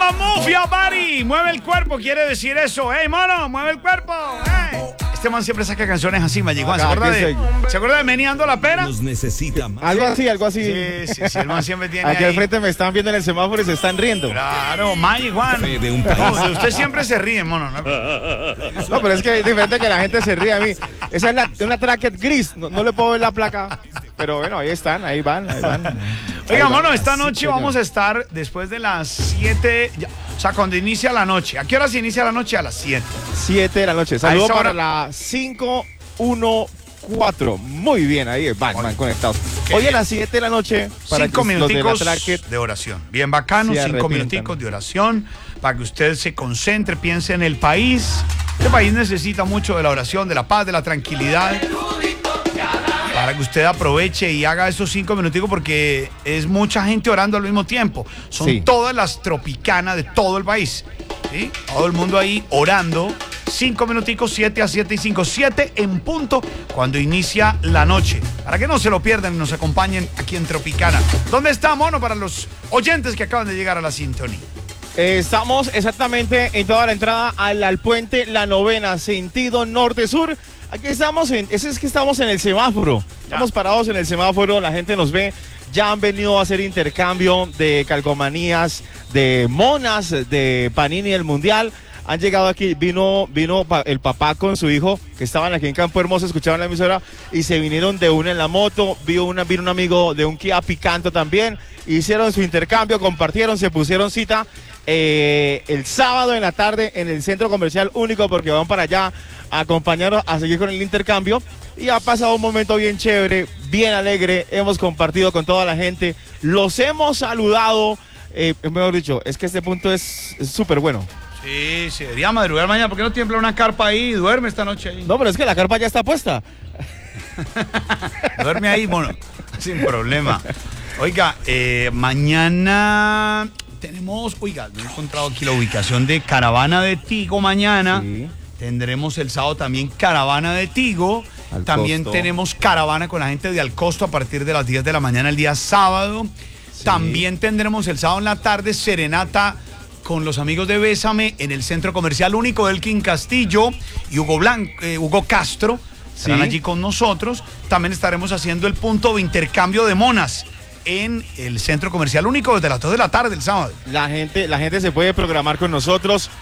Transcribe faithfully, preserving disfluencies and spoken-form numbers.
llama Mufia Bari. Mueve el cuerpo, quiere decir eso. ¡Ey, mono! ¡Mueve el cuerpo! ¡Ey! Este man siempre saca canciones así, Magic. ¿Se acuerda de, ¿se acuerda de Meneando la Pera? Nos necesita más. Algo así, algo así. Sí, sí, sí, el man siempre tiene Aquí ahí. al frente me están viendo en el semáforo y se están riendo. Claro, Magic Juan. De un país. No, usted siempre se ríe, mono, ¿no? No, pero es que es diferente que la gente se ríe a mí. Esa es la, una tracket gris, no, no le puedo ver la placa. Pero bueno, ahí están, ahí van, ahí van. Oiga, mono, esta noche vamos a estar después de las siete, o sea, cuando inicia la noche. ¿A qué hora se inicia la noche? A las siete. siete de la noche. Saludos esa hora- para la cinco uno cuatro. Muy bien, ahí van, van conectados. Qué Hoy bien. a las siete de la noche, para Cinco que los de la minuticos tracket de oración. Bien bacano, se cinco arrepientan. minuticos de oración para que usted se concentre, piense en el país. Este país necesita mucho de la oración, de la paz, de la tranquilidad. Para que usted aproveche y haga esos cinco minuticos porque es mucha gente orando al mismo tiempo. Son Sí. todas las tropicanas de todo el país. ¿Sí? Todo el mundo ahí orando. Cinco minuticos, siete a siete y cinco. Siete en punto cuando inicia la noche. Para que no se lo pierdan y nos acompañen aquí en Tropicana. ¿Dónde está, mono? Para los oyentes que acaban de llegar a la sintonía. Eh, estamos exactamente en toda la entrada al, al puente La Novena, sentido norte-sur. Aquí estamos, en, ese es que estamos en el semáforo. Estamos parados en el semáforo, la gente nos ve. Ya han venido a hacer intercambio de calcomanías, de monas, de Panini del Mundial. Han llegado aquí, vino, vino pa- el papá con su hijo, que estaban aquí en Campo Hermoso, escuchaban la emisora, y se vinieron de una en la moto. Vino, una, vino un amigo de un Kia Picanto también. Hicieron su intercambio, compartieron, se pusieron cita eh, el sábado en la tarde en el centro comercial único, porque van para allá a acompañarnos a seguir con el intercambio. Y ha pasado un momento bien chévere, bien alegre. Hemos compartido con toda la gente, los hemos saludado. Eh, mejor dicho, es que este punto es súper bueno. Sí, sí, debería madrugar mañana. ¿Por qué no tiembla una carpa ahí y duerme esta noche ahí? No, pero es que la carpa ya está puesta. Duerme ahí, mono. Sin problema. Oiga, eh, mañana tenemos, oiga, no he encontrado aquí la ubicación de Caravana de Tigo mañana. Sí. Tendremos el sábado también Caravana de Tigo. Al También Costo. tenemos Caravana con la gente de Alcosto a partir de las diez de la mañana el día sábado. También tendremos el sábado en la tarde Serenata con los amigos de Bésame en el Centro Comercial Único del Elkin Castillo y Hugo, Blanco, eh, Hugo Castro estarán Sí. allí con nosotros. También estaremos haciendo el punto de intercambio de monas en el Centro Comercial Único desde las dos de la tarde el sábado. La gente, la gente se puede programar con nosotros.